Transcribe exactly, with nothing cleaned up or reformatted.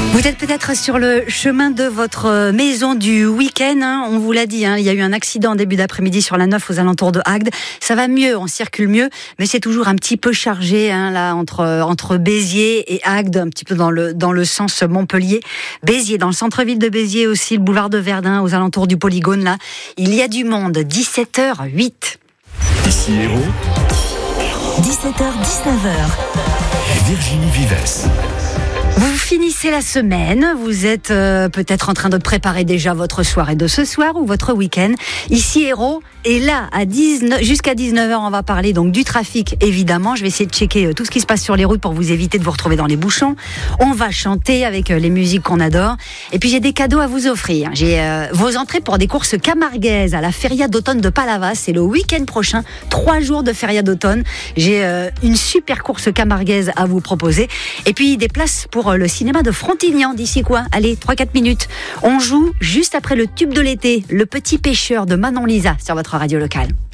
Vous êtes peut-être sur le chemin de votre maison du week-end, hein, on vous l'a dit, hein, il y a eu un accident en début d'après-midi sur la neuf aux alentours de Agde. Ça va mieux, on circule mieux, mais c'est toujours un petit peu chargé hein, là entre entre Béziers et Agde, un petit peu dans le dans le sens Montpellier. Béziers, dans le centre-ville de Béziers aussi, le boulevard de Verdun aux alentours du Polygone là, il y a du monde. dix-sept heures huit. Ici Hérault. dix-sept heures dix-neuf heures. Virginie Vives. Vous finissez la semaine, vous êtes euh, peut-être en train de préparer déjà votre soirée de ce soir ou votre week-end. Ici Hérault, et là, à dix-neuf, jusqu'à dix-neuf heures, on va parler donc du trafic, évidemment. Je vais essayer de checker euh, tout ce qui se passe sur les routes pour vous éviter de vous retrouver dans les bouchons. On va chanter avec euh, les musiques qu'on adore. Et puis j'ai des cadeaux à vous offrir. J'ai euh, vos entrées pour des courses camarguaises à la Feria d'automne de Palavas. C'est le week-end prochain, trois jours de Feria d'automne. J'ai euh, une super course camarguaise à vous proposer. Et puis des places pour le cinéma de Frontignan d'ici quoi ? Allez, trois à quatre minutes. On joue juste après le tube de l'été, Le Petit Pêcheur de Manon Lisa sur votre radio locale.